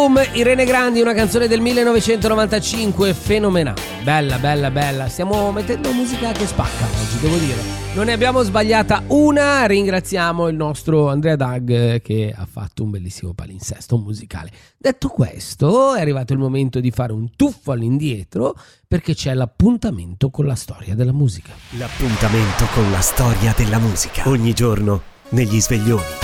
Album Irene Grandi, una canzone del 1995, fenomenale, bella. Stiamo mettendo musica che spacca oggi, devo dire. Non ne abbiamo sbagliata una. Ringraziamo il nostro Andrea Dag che ha fatto un bellissimo palinsesto musicale. Detto questo, è arrivato il momento di fare un tuffo all'indietro perché c'è l'appuntamento con la storia della musica. L'appuntamento con la storia della musica. Ogni giorno negli sveglioni.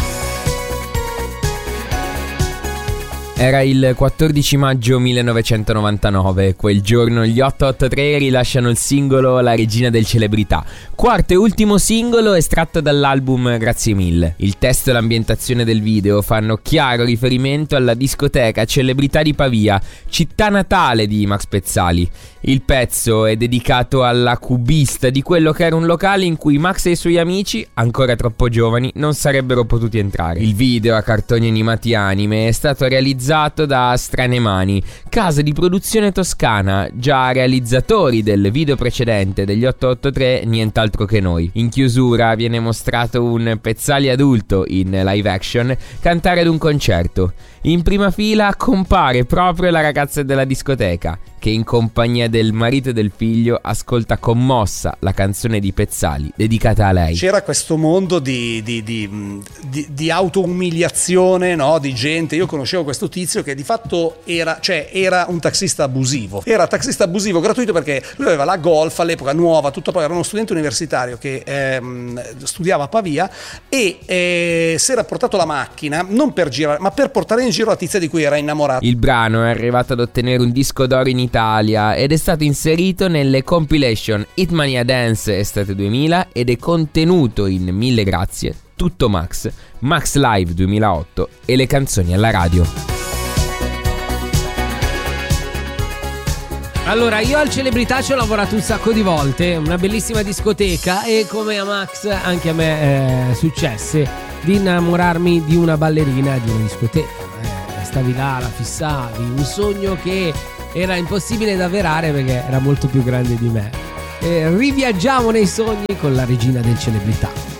Era il 14 maggio 1999, quel giorno gli 883 rilasciano il singolo La regina del celebrità, quarto e ultimo singolo estratto dall'album Grazie mille. Il testo e l'ambientazione del video fanno chiaro riferimento alla discoteca Celebrità di Pavia, città natale di Max Pezzali. Il pezzo è dedicato alla cubista di quello che era un locale in cui Max e i suoi amici, ancora troppo giovani, non sarebbero potuti entrare. Il video a cartoni animati anime è stato realizzato da Strane Mani, casa di produzione toscana, già realizzatori del video precedente degli 883 Nient'altro che noi. In chiusura viene mostrato un Pezzali adulto in live action cantare ad un concerto. In prima fila compare proprio la ragazza della discoteca, che in compagnia del marito e del figlio ascolta commossa la canzone di Pezzali dedicata a lei. C'era questo mondo di auto-umiliazione, no? Di gente. Io conoscevo questo tizio che di fatto era un taxista abusivo. Era taxista abusivo gratuito perché lui aveva la Golf all'epoca nuova, tutto, poi era uno studente universitario che studiava a Pavia e si era portato la macchina non per girare, ma per portare in giro la tizia di cui era innamorato. Il brano è arrivato ad ottenere un disco d'oro in Italia ed è stato inserito nelle compilation Hitmania Dance Estate 2000 ed è contenuto in Mille grazie, Tutto Max, Max Live 2008 e le canzoni alla radio. Allora, io al Celebrità ci ho lavorato un sacco di volte, una bellissima discoteca, e come a Max anche a me successe di innamorarmi di una ballerina di una discoteca. Stavi là, la fissavi, un sogno che era impossibile da avverare perché era molto più grande di me. Riviaggiamo nei sogni con la regina del Celebrità.